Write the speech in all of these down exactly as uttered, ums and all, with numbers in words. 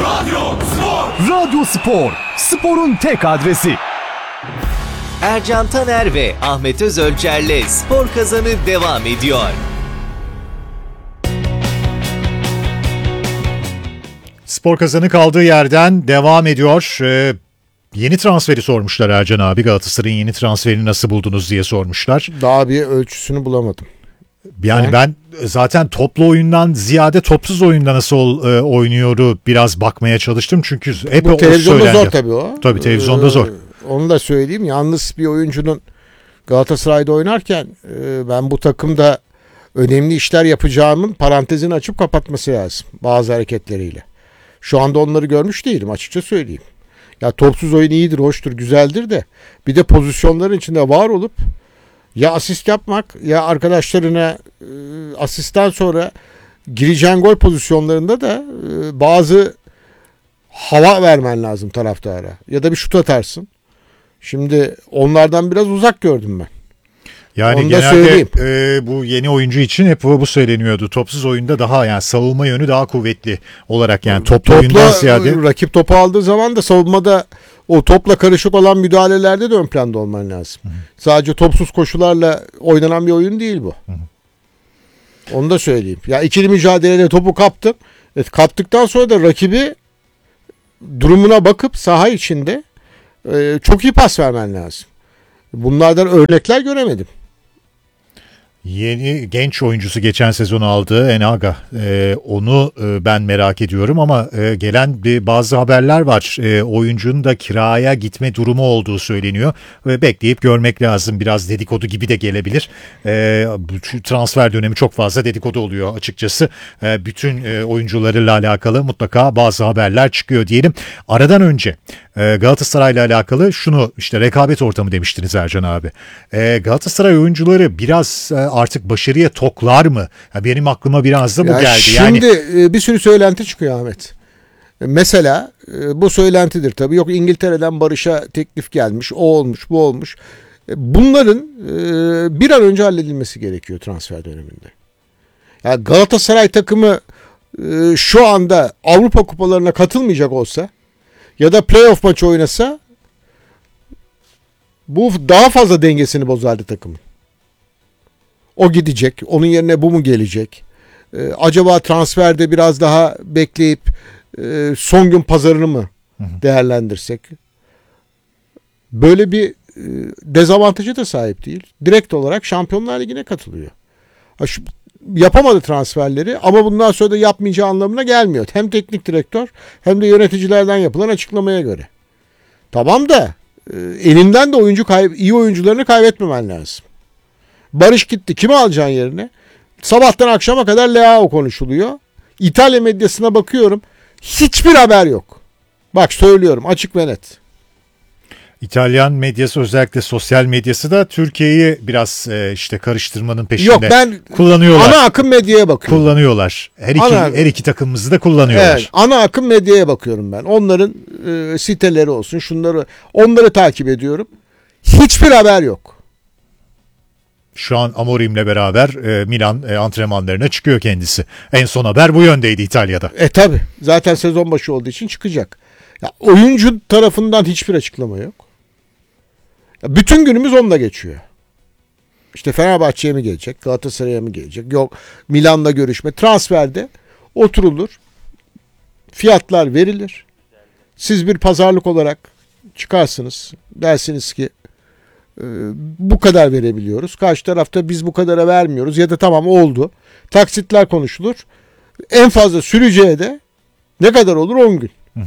Radyo Spor. Radyo Spor, sporun tek adresi. Ercan Taner ve Ahmet Özölçer'le Spor Kazanı devam ediyor. Spor Kazanı kaldığı yerden devam ediyor. Ee, yeni transferi sormuşlar Ercan abi. Galatasaray'ın yeni transferini nasıl buldunuz diye sormuşlar. Daha bir ölçüsünü bulamadım. Yani ben zaten toplu oyundan ziyade topsuz oyunda nasıl e, oynuyoru biraz bakmaya çalıştım. Çünkü hep Bu o televizyonda söylendi. zor tabii o. Tabii televizyonda zor. Ee, onu da söyleyeyim. Yalnız bir oyuncunun Galatasaray'da oynarken e, ben bu takımda önemli işler yapacağımın parantezini açıp kapatması lazım. Bazı hareketleriyle. Şu anda onları görmüş değilim, açıkça söyleyeyim. Ya topsuz oyun iyidir, hoştur, güzeldir de bir de pozisyonların içinde var olup ya asist yapmak ya arkadaşlarına e, asistten sonra gireceğin gol pozisyonlarında da e, bazı hava vermen lazım taraftara. Ya da bir şut atarsın. Şimdi onlardan biraz uzak gördüm ben. Yani Onu da genelde e, bu yeni oyuncu için hep bu, bu söyleniyordu. Topsuz oyunda daha yani savunma yönü daha kuvvetli olarak yani toplu Topla, oyundan ziyade. Rakip topu aldığı zaman da savunmada o topla karışık olan müdahalelerde de ön planda olman lazım. Hı hı. Sadece topsuz koşularla oynanan bir oyun değil bu. Hı hı. Onu da söyleyeyim. Ya ikili mücadelede topu kaptın. Evet, kaptıktan sonra da rakibi durumuna bakıp saha içinde e, çok iyi pas vermen lazım. Bunlardan örnekler göremedim. Yeni genç oyuncusu geçen sezon aldığı Enaga. Ee, onu e, ben merak ediyorum ama e, gelen bir bazı haberler var. E, oyuncunun da kiraya gitme durumu olduğu söyleniyor. Ve bekleyip görmek lazım. Biraz dedikodu gibi de gelebilir. E, bu transfer dönemi çok fazla dedikodu oluyor açıkçası. E, bütün e, oyuncularıyla alakalı mutlaka bazı haberler çıkıyor diyelim. Aradan önce e, Galatasaray'la alakalı şunu işte rekabet ortamı demiştiniz Ercan abi. E, Galatasaray oyuncuları biraz e, artık başarıya toklar mı? Ya benim aklıma biraz da bu ya geldi. Şimdi yani... bir sürü söylenti çıkıyor Ahmet. Mesela bu söylentidir tabii. Yok İngiltere'den Barış'a teklif gelmiş, o olmuş, bu olmuş. Bunların bir an önce halledilmesi gerekiyor transfer döneminde. Yani Galatasaray takımı şu anda Avrupa kupalarına katılmayacak olsa ya da playoff maçı oynasa bu daha fazla dengesini bozardı takımın. O gidecek. Onun yerine bu mu gelecek? Ee, acaba transferde biraz daha bekleyip e, son gün pazarını mı değerlendirsek? Böyle bir e, dezavantajı da sahip değil. Direkt olarak Şampiyonlar Ligi'ne katılıyor. Ha, şu, yapamadı transferleri ama bundan sonra da yapmayacağı anlamına gelmiyor. Hem teknik direktör hem de yöneticilerden yapılan açıklamaya göre. Tamam da e, elinden de oyuncu kay- iyi oyuncularını kaybetmemen lazım. Barış gitti. Kimi alacaksın yerine? Sabahtan akşama kadar Leao konuşuluyor. İtalya medyasına bakıyorum. Hiçbir haber yok. Bak söylüyorum açık ve net. İtalyan medyası özellikle sosyal medyası da Türkiye'yi biraz e, işte karıştırmanın peşinde. Yok ben kullanıyorlar. Ana akım medyaya bakıyorum. Kullanıyorlar. Her iki ana, her iki takımımızı da kullanıyorlar. Evet, ana akım medyaya bakıyorum ben. Onların e, siteleri olsun, şunları onları takip ediyorum. Hiçbir haber yok. Şu an Amorim'le beraber e, Milan e, antrenmanlarına çıkıyor kendisi. En son haber bu yöndeydi İtalya'da. E tabi. Zaten sezon başı olduğu için çıkacak. Ya, oyuncu tarafından hiçbir açıklama yok. Ya, bütün günümüz onunla geçiyor. İşte Fenerbahçe'ye mi gelecek? Galatasaray'a mı gelecek? Yok Milan'la görüşme. Transferde oturulur. Fiyatlar verilir. Siz bir pazarlık olarak çıkarsınız. Dersiniz ki bu kadar verebiliyoruz. Karşı tarafta biz bu kadara vermiyoruz ya da tamam oldu. Taksitler konuşulur. En fazla süreceği de ne kadar olur? on gün. Hı hı.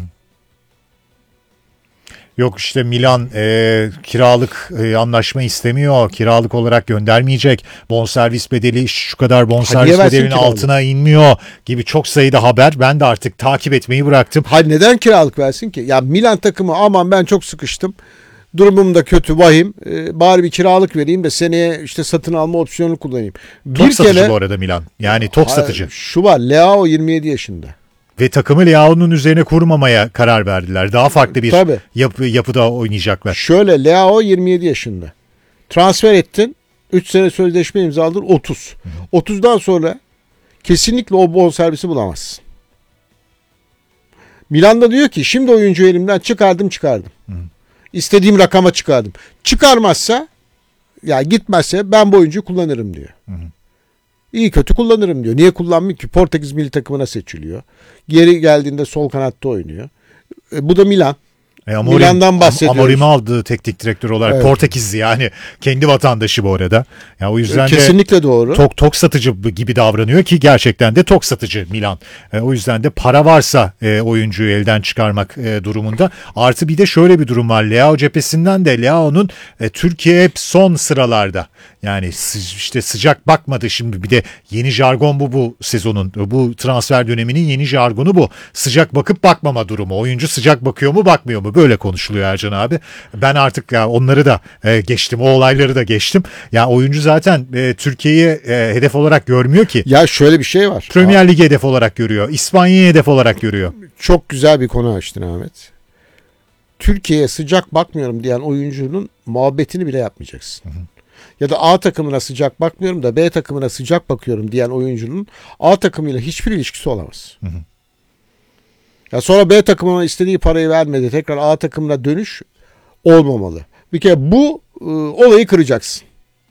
Yok işte Milan e, kiralık e, anlaşma istemiyor. Kiralık olarak göndermeyecek. Bonservis bedeli şu kadar bonservis bedelinin altına inmiyor gibi çok sayıda haber. Ben de artık takip etmeyi bıraktım. Hayır neden kiralık versin ki? Ya Milan takımı aman ben çok sıkıştım. Durumum da kötü, vahim. Ee, bari bir kiralık vereyim de seneye işte satın alma opsiyonunu kullanayım. Tok bir satıcı kere, bu arada Milan. Yani tok hayır, satıcı. Şu var, Leao yirmi yedi yaşında. Ve takımı Leao'nun üzerine kurmamaya karar verdiler. Daha farklı bir Tabii. yapı, yapıda oynayacaklar. Şöyle Leao yirmi yedi yaşında. Transfer ettin. üç sene sözleşme imzaladın otuz. Hı hı. otuzdan sonra kesinlikle o bonservisi bulamazsın. Milan'da diyor ki şimdi oyuncu elimden çıkardım çıkardım. Hı. İstediğim rakama çıkardım. Çıkarmazsa ya gitmezse ben bu oyuncuyu kullanırım diyor. Hı. İyi kötü kullanırım diyor. Niye kullanmıyor ki? Portekiz milli takımına seçiliyor. Geri geldiğinde sol kanatta oynuyor. E, bu da Milan. E, Amorim, Milan'dan bahsediyoruz. Amorim'i aldığı teknik direktör olarak evet. Portekizli yani kendi vatandaşı bu arada. Ya o yüzden kesinlikle de doğru. Tok tok satıcı gibi davranıyor ki gerçekten de tok satıcı Milan. E, o yüzden de para varsa e, oyuncuyu elden çıkarmak e, durumunda. Artı bir de şöyle bir durum var. Leao cephesinden de Leao'nun e, Türkiye hep son sıralarda. Yani sı- işte sıcak bakmadı şimdi bir de yeni jargon bu bu sezonun. Bu transfer döneminin yeni jargonu bu. Sıcak bakıp bakmama durumu. Oyuncu sıcak bakıyor mu bakmıyor mu? Böyle konuşuluyor Ercan abi. Ben artık ya onları da e, geçtim. O olayları da geçtim. Ya oyuncu zaten e, Türkiye'yi e, hedef olarak görmüyor ki. Ya şöyle bir şey var. Premier Lig'i hedef olarak görüyor. İspanya'yı hedef olarak görüyor. Çok güzel bir konu açtın Ahmet. Türkiye'ye sıcak bakmıyorum diyen oyuncunun muhabbetini bile yapmayacaksın. Hı hı. Ya da A takımına sıcak bakmıyorum da B takımına sıcak bakıyorum diyen oyuncunun A takımıyla hiçbir ilişkisi olamaz. Hı hı. Ya sonra B takımına istediği parayı vermedi. Tekrar A takımına dönüş olmamalı. Bir kere bu e, olayı kıracaksın.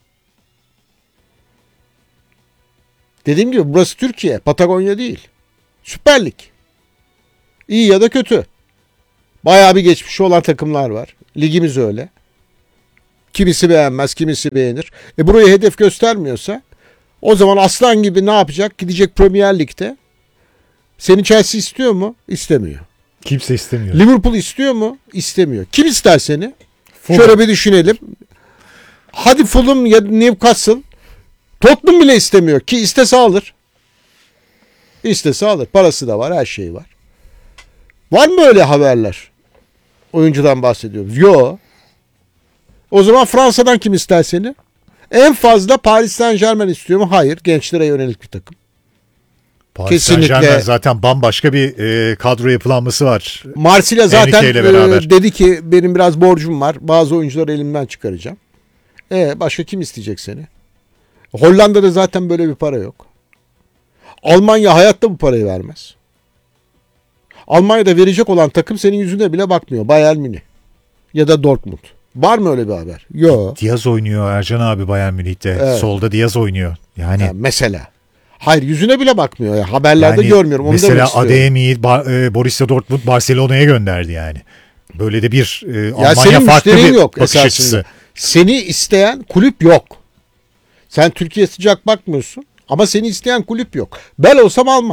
Dediğim gibi burası Türkiye. Patagonya değil. Süper Lig. İyi ya da kötü. Bayağı bir geçmişi olan takımlar var. Ligimiz öyle. Kimisi beğenmez, kimisi beğenir. E burayı hedef göstermiyorsa o zaman aslan gibi ne yapacak? Gidecek Premier Lig'de. Seni Chelsea istiyor mu? İstemiyor. Kimse istemiyor. Liverpool istiyor mu? İstemiyor. Kim ister seni? Fulham. Şöyle bir düşünelim. Hadi Fulham ya Newcastle. Tottenham bile istemiyor ki istese alır. İstese alır. Parası da var, her şeyi var. Var mı öyle haberler? Oyuncudan bahsediyoruz. Yok. O zaman Fransa'dan kim ister seni? En fazla Paris Saint-Germain istiyor mu? Hayır. Gençlere yönelik bir takım. Paris Kesinlikle. Saint-Germain zaten bambaşka bir e, kadro yapılanması var. Marsilya zaten e, dedi ki benim biraz borcum var. Bazı oyuncuları elimden çıkaracağım. E başka kim isteyecek seni? Hollanda'da zaten böyle bir para yok. Almanya hayatta bu parayı vermez. Almanya'da verecek olan takım senin yüzüne bile bakmıyor. Bayern Münih ya da Dortmund. Var mı öyle bir haber? Yok. Diaz oynuyor Ercan abi Bayern Münih'te. Evet. Solda Diaz oynuyor. Yani ya mesela. Hayır yüzüne bile bakmıyor. Ya. Haberlerde yani görmüyorum. Onu mesela Adeyemi'yi e, Borussia Dortmund Barcelona'ya gönderdi yani. Böyle de bir e, Almanya farklı bir yok bakış esasında. Açısı. Seni isteyen kulüp yok. Sen Türkiye sıcak bakmıyorsun ama seni isteyen kulüp yok. Ben olsam almam.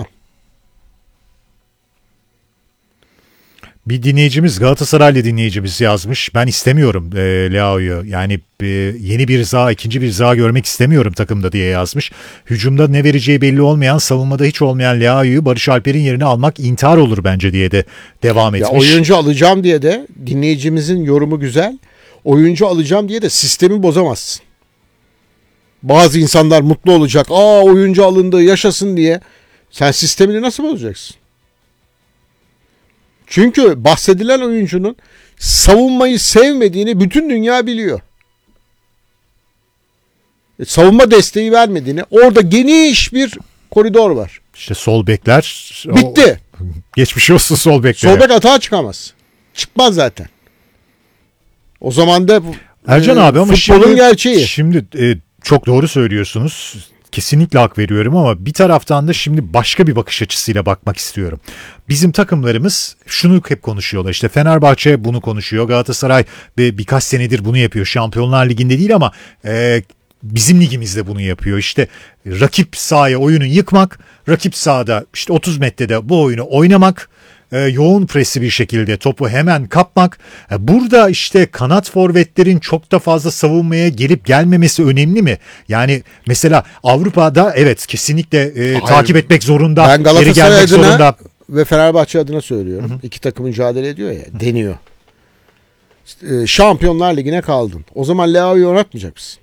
Bir dinleyicimiz, Galatasaraylı dinleyicimiz yazmış. Ben istemiyorum e, Leao'yu. Yani e, yeni bir Zaha, ikinci bir Zaha görmek istemiyorum takımda diye yazmış. Hücumda ne vereceği belli olmayan, savunmada hiç olmayan Leao'yu Barış Alper'in yerine almak intihar olur bence diye de devam etmiş. Ya oyuncu alacağım diye de dinleyicimizin yorumu güzel. Oyuncu alacağım diye de sistemi bozamazsın. Bazı insanlar mutlu olacak. Aa oyuncu alındı yaşasın diye. Sen sistemini nasıl bozacaksın? Çünkü bahsedilen oyuncunun savunmayı sevmediğini bütün dünya biliyor. E, savunma desteği vermediğini, orada geniş bir koridor var. İşte sol bekler. Bitti. O, geçmiş olsun sol beklere. Sol bek hata çıkamaz. Çıkmaz zaten. O zaman da Ercan e, abi ama futbolun şimdi, gerçeği. Şimdi e, çok doğru söylüyorsunuz. Kesinlikle hak veriyorum ama bir taraftan da şimdi başka bir bakış açısıyla bakmak istiyorum. Bizim takımlarımız şunu hep konuşuyorlar. İşte Fenerbahçe bunu konuşuyor. Galatasaray bir, birkaç senedir bunu yapıyor. Şampiyonlar Ligi'nde değil ama e, bizim ligimizde bunu yapıyor. İşte rakip sahaya oyunu yıkmak, rakip sahada işte otuz metrede bu oyunu oynamak. E, yoğun presli bir şekilde topu hemen kapmak. E, burada işte kanat forvetlerin çok da fazla savunmaya gelip gelmemesi önemli mi? Yani mesela Avrupa'da evet kesinlikle e, takip etmek zorunda. Ben Galatasaray adına zorunda. Ve Fenerbahçe adına söylüyorum. Hı hı. İki takım mücadele ediyor ya, deniyor. E, Şampiyonlar Ligi'ne kaldın. O zaman Leao'yu oynatmayacak mısın?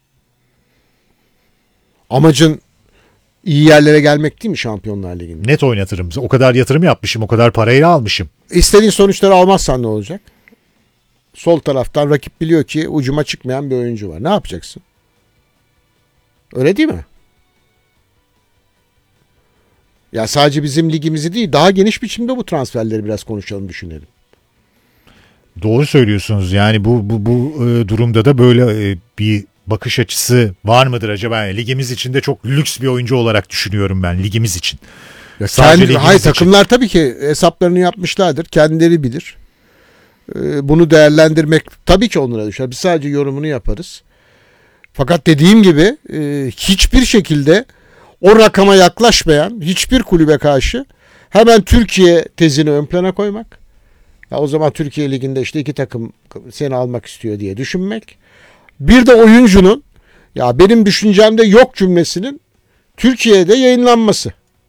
Amacın İyi yerlere gelmek değil mi Şampiyonlar Ligi'nde? Net oynatırım. O kadar yatırım yapmışım. O kadar parayla almışım. İstediğin sonuçları almazsan ne olacak? Sol taraftan rakip biliyor ki ucuma çıkmayan bir oyuncu var. Ne yapacaksın? Öyle değil mi? Ya sadece bizim ligimizi değil, daha geniş biçimde bu transferleri biraz konuşalım, düşünelim. Doğru söylüyorsunuz. Yani bu bu bu e, durumda da böyle e, bir bakış açısı var mıdır acaba? Yani ligimiz için de çok lüks bir oyuncu olarak düşünüyorum ben ligimiz için. Ya Sadece kendi, ligimiz hayır, için. takımlar tabii ki hesaplarını yapmışlardır. Kendileri bilir. Ee, bunu değerlendirmek tabii ki onlara düşer. Biz sadece yorumunu yaparız. Fakat dediğim gibi e, hiçbir şekilde o rakama yaklaşmayan hiçbir kulübe karşı hemen Türkiye tezini ön plana koymak. Ya o zaman Türkiye Ligi'nde işte iki takım seni almak istiyor diye düşünmek. Bir de oyuncunun ya benim düşüncemde yok cümlesinin Türkiye'de yayınlanması.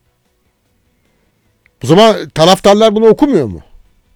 O zaman taraftarlar bunu okumuyor mu?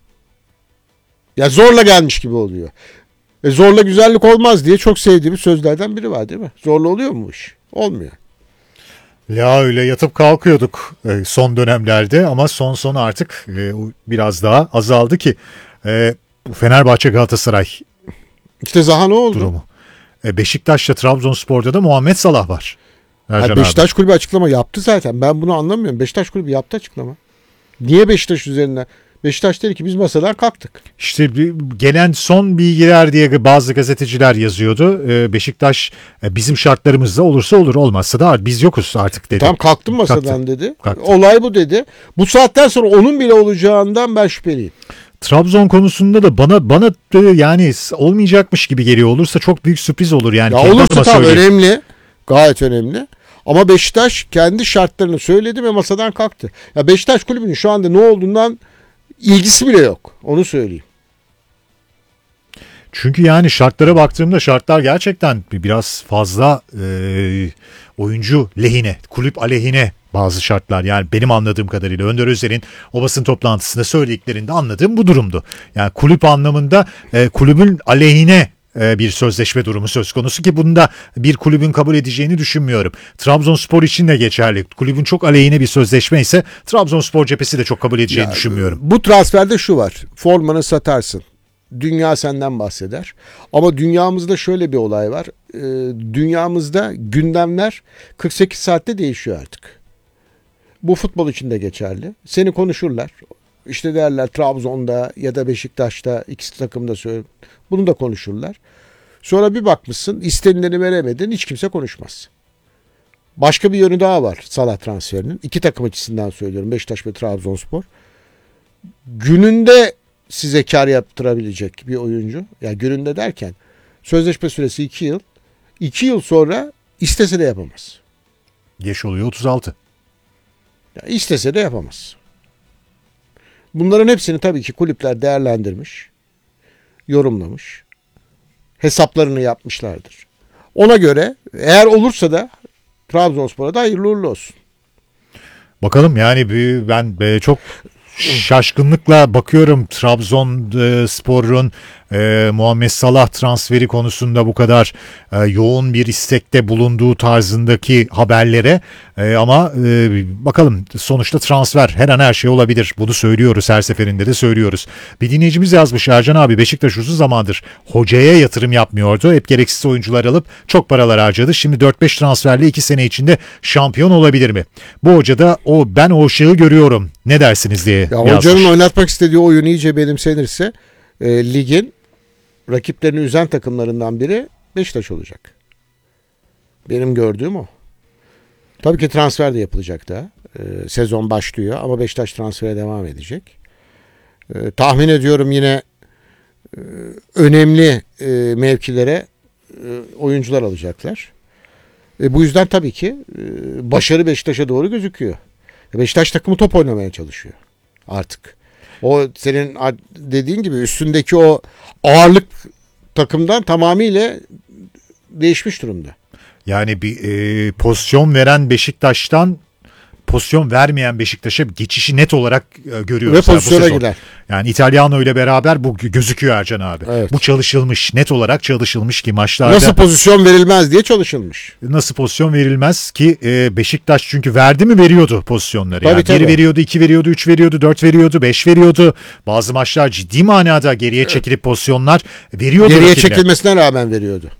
Ya zorla gelmiş gibi oluyor. E zorla güzellik olmaz diye çok sevdiğim sözlerden biri var değil mi? Zorla oluyor mu bu iş? Olmuyor. Ya öyle yatıp kalkıyorduk e, son dönemlerde ama son son artık e, biraz daha azaldı ki e, bu Fenerbahçe Galatasaray İşte Zaha ne oldu? durumu. E, Beşiktaş'ta Trabzonspor'da da Muhammed Salah var. Ercan Ha, abi. Beşiktaş kulübü açıklama yaptı zaten. Ben bunu anlamıyorum. Beşiktaş kulübü yaptı açıklama. Niye Beşiktaş üzerine? Beşiktaş dedi ki biz masadan kalktık. İşte bir- gelen son bilgiler diye bazı gazeteciler yazıyordu. E, Beşiktaş e, bizim şartlarımızda olursa olur, olmazsa da biz yokuz artık dedi. Tam kalktım masadan Kalktı. dedi. Kalktı. Olay bu dedi. Bu saatten sonra onun bile olacağından ben şüpheliyim. Trabzon konusunda da bana bana e, yani olmayacakmış gibi geliyor. Olursa çok büyük sürpriz olur yani. Ya Kendi olursa adıma tam söyleyeyim. önemli. Gayet önemli. Ama Beşiktaş kendi şartlarını söyledi ve masadan kalktı. Ya Beşiktaş kulübünün şu anda ne olduğundan ilgisi bile yok. Onu söyleyeyim. Çünkü yani şartlara baktığımda şartlar gerçekten biraz fazla e, oyuncu lehine, kulüp aleyhine bazı şartlar. Yani benim anladığım kadarıyla Önder Özer'in o basın toplantısında söylediklerinde anladığım bu durumdu. Yani kulüp anlamında e, kulübün aleyhine e, bir sözleşme durumu söz konusu ki bunu da bir kulübün kabul edeceğini düşünmüyorum. Trabzonspor için de geçerli. Kulübün çok aleyhine bir sözleşme ise Trabzonspor cephesi de çok kabul edeceğini Ya, düşünmüyorum. Bu transferde şu var. Formanı satarsın. Dünya senden bahseder. Ama dünyamızda şöyle bir olay var. Ee, dünyamızda gündemler kırk sekiz saatte değişiyor artık. Bu futbol için de geçerli. Seni konuşurlar. İşte derler Trabzon'da ya da Beşiktaş'ta ikisi takımda söyle. Bunu da konuşurlar. Sonra bir bakmışsın istenileni veremedin, hiç kimse konuşmaz. Başka bir yönü daha var Salah transferinin. İki takım açısından söylüyorum, Beşiktaş ve Trabzonspor. Gününde size kar yaptırabilecek bir oyuncu. Yani gününde derken sözleşme süresi iki yıl. iki yıl sonra istese de yapamaz. Yaş oluyor otuz altı. Yani istese de yapamaz. Bunların hepsini tabii ki kulüpler değerlendirmiş, yorumlamış, hesaplarını yapmışlardır. Ona göre eğer olursa da Trabzonspor'a da hayırlı uğurlu olsun. Bakalım yani bir- ben e, çok şaşkınlıkla bakıyorum Trabzonspor'un e, Muhammed Salah transferi konusunda bu kadar e, yoğun bir istekte bulunduğu tarzındaki haberlere E, ama e, bakalım sonuçta transfer her an her şey olabilir. Bunu söylüyoruz, her seferinde de söylüyoruz. Bir dinleyicimiz yazmış, Ercan abi Beşiktaş uzun zamandır hocaya yatırım yapmıyordu. Hep gereksiz oyuncular alıp çok paralar harcadı. Şimdi dört beş transferle iki sene içinde şampiyon olabilir mi? Bu hocada o ben o ışığı görüyorum. Ne dersiniz diye Ya yazmış. hocanın oynatmak istediği oyun iyice benimsenirse e, ligin rakiplerini üzen takımlarından biri Beşiktaş olacak. Benim gördüğüm o. Tabii ki transfer de yapılacak da. E, sezon başlıyor ama Beşiktaş transfere devam edecek. E, tahmin ediyorum yine e, önemli e, mevkilere e, oyuncular alacaklar. E, bu yüzden tabii ki e, başarı Beşiktaş'a doğru gözüküyor. Beşiktaş takımı top oynamaya çalışıyor artık. O senin dediğin gibi üstündeki o ağırlık takımdan tamamıyla değişmiş durumda. Yani bir e, pozisyon veren Beşiktaş'tan pozisyon vermeyen Beşiktaş'a geçişi net olarak e, görüyoruz. Ve ha, bu pozisyona sezon. gider. Yani İtalyano ile beraber bu gözüküyor Ercan abi. Evet. Bu çalışılmış, net olarak çalışılmış ki maçlarda Nasıl pozisyon verilmez diye çalışılmış. nasıl pozisyon verilmez ki e, Beşiktaş çünkü verdi mi veriyordu pozisyonları. Tabii, yani tabii. bir veriyordu, iki veriyordu, üç veriyordu, dört veriyordu, beş veriyordu. Bazı maçlar ciddi manada geriye çekilip pozisyonlar veriyordu. Geriye rakibine. çekilmesine rağmen veriyordu.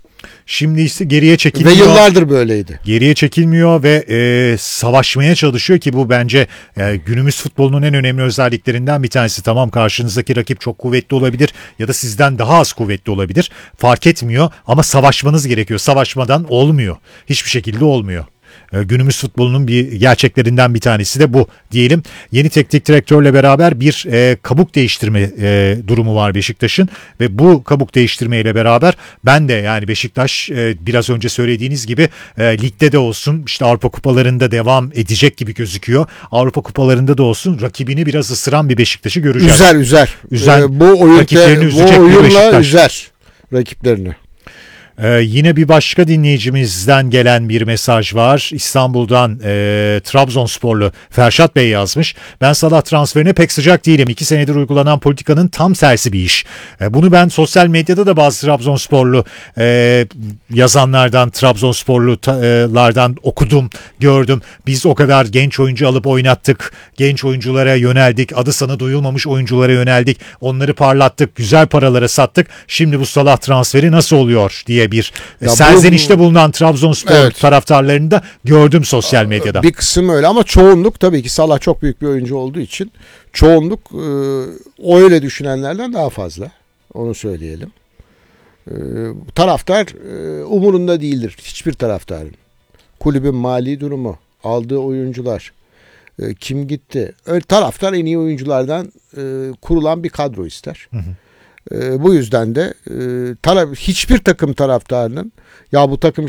Şimdi ise geriye Ve çekilmiyor. yıllardır böyleydi. Geriye çekilmiyor ve e, savaşmaya çalışıyor ki bu bence e, günümüz futbolunun en önemli özelliklerinden bir tanesi. Tamam, karşınızdaki rakip çok kuvvetli olabilir ya da sizden daha az kuvvetli olabilir. Fark etmiyor ama savaşmanız gerekiyor. Savaşmadan olmuyor. Hiçbir şekilde olmuyor. E, günümüz futbolunun bir gerçeklerinden bir tanesi de bu diyelim. Yeni teknik direktörle beraber bir e, kabuk değiştirme e, durumu var Beşiktaş'ın ve bu kabuk değiştirmeyle beraber ben de yani Beşiktaş e, biraz önce söylediğiniz gibi e, ligde de olsun, işte Avrupa kupalarında devam edecek gibi gözüküyor. Avrupa kupalarında da olsun rakibini biraz ısıran bir Beşiktaş'ı göreceğiz. Üzer üzer. Üzen, Ee, bu oyun rakiplerini te, üzecek bu bir oyunla Beşiktaş. üzer rakiplerini. Ee, yine bir başka dinleyicimizden gelen bir mesaj var. İstanbul'dan e, Trabzonsporlu Ferşat Bey yazmış. Ben Salah transferine pek sıcak değilim. İki senedir uygulanan politikanın tam tersi bir iş. E, bunu ben sosyal medyada da bazı Trabzonsporlu e, yazanlardan, Trabzonsporlulardan okudum, gördüm. Biz o kadar genç oyuncu alıp oynattık. Genç oyunculara yöneldik. Adı sana duyulmamış oyunculara yöneldik. Onları parlattık. Güzel paralara sattık. Şimdi bu Salah transferi nasıl oluyor diye bir Ya serzenişte bu- bulunan Trabzonspor Evet. taraftarlarını da gördüm sosyal medyada. Bir kısım öyle ama çoğunluk tabii ki Salah çok büyük bir oyuncu olduğu için çoğunluk e, o öyle düşünenlerden daha fazla. Onu söyleyelim. E, taraftar e, umurunda değildir. Hiçbir taraftarın. Kulübün mali durumu, aldığı oyuncular, e, kim gitti. Öyle, taraftar en iyi oyunculardan e, kurulan bir kadro ister. Hı hı. E, bu yüzden de e, taraf, hiçbir takım taraftarının ya bu takım